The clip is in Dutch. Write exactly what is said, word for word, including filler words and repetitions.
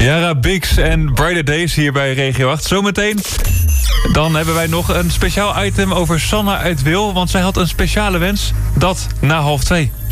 Yara Biggs en Brighter Days hier bij Regio acht. Zometeen dan hebben wij nog een speciaal item over Sanna uit Wil, want zij had een speciale wens. Dat na half twee.